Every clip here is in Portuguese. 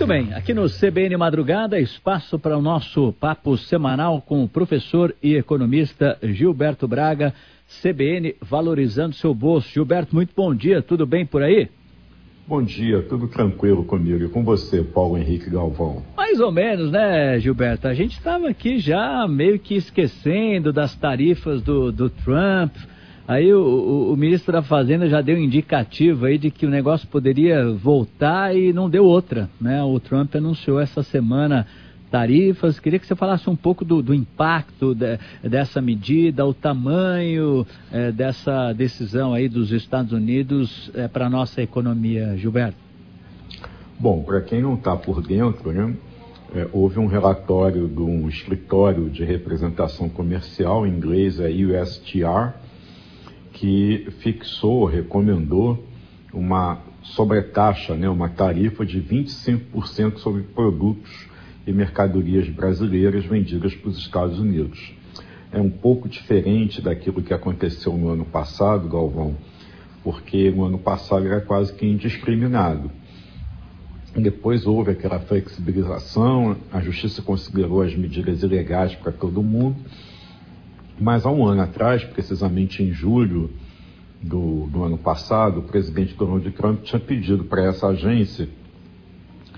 Muito bem, aqui no CBN Madrugada, espaço para o nosso papo semanal com o professor e economista Gilberto Braga, CBN Valorizando Seu Bolso. Gilberto, muito bom dia, tudo bem por aí? Bom dia, tudo tranquilo comigo e com você, Paulo Henrique Galvão. Mais ou menos, né, Gilberto? A gente estava aqui já meio que esquecendo das tarifas do Trump. Aí o ministro da Fazenda já deu indicativo aí de que o negócio poderia voltar e não deu outra, né? O Trump anunciou essa semana tarifas. Queria que você falasse um pouco do impacto dessa medida, o tamanho dessa decisão aí dos Estados Unidos para a nossa economia, Gilberto. Bom, para quem não está por dentro, né, houve um relatório de um escritório de representação comercial, em inglês é USTR, que recomendou uma sobretaxa, né, uma tarifa de 25% sobre produtos e mercadorias brasileiras vendidas para os Estados Unidos. É um pouco diferente daquilo que aconteceu no ano passado, Galvão, porque no ano passado era quase que indiscriminado. Depois houve aquela flexibilização, a Justiça considerou as medidas ilegais para todo mundo, mas há um ano atrás, precisamente em julho do ano passado, o presidente Donald Trump tinha pedido para essa agência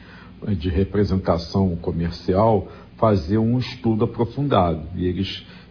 de representação comercial fazer um estudo aprofundado. E eles